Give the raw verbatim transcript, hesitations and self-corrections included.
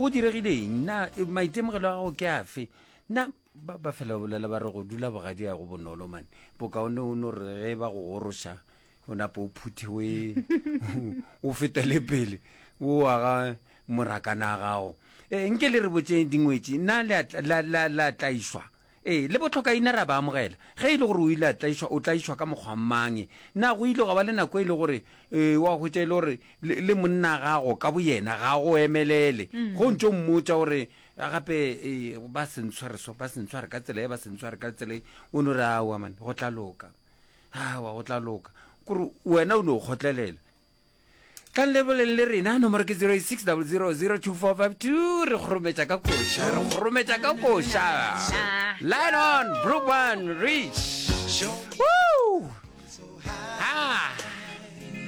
go diregileng na maitemogelo a gago ke afe na ba fela bolela ba re go dula bogadi ya go bonolo mane bokaone o no re ge ba go goroša o napo o phuthiwe o fetele pele o aga morakana gago e nke le re botse dingwetsi nna la tlaišwa ee le botlhokaina ra ba amogela ge e le gore o ile a tlaišwa o tlaišwa ka mokgwa mange na go ile go ba le nako e le gore wa hwetša e le gore le monna gago ka boyena ga go emelele go ntse o mmotsa gore gape ba sentshware so ba sentshware ka tsela e ba sentshware ka tsela o no re aowa mane go tla loka awa go tla loka kore wena o ne o kgotlelela ka leboleng le rena nomoro ke zero six zero zero zero two four five two re kgorometša ka koša re kgorometša ka koša line on Brook one reach